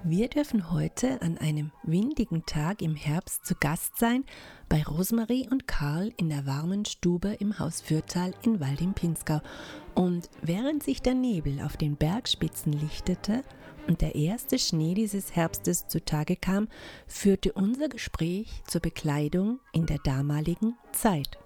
Wir dürfen heute an einem windigen Tag im Herbst zu Gast sein bei Rosemarie und Karl in der warmen Stube im Haus Fürthal in Wald im Pinzgau. Und während sich der Nebel auf den Bergspitzen lichtete und der erste Schnee dieses Herbstes zutage kam, führte unser Gespräch zur Bekleidung in der damaligen Zeit.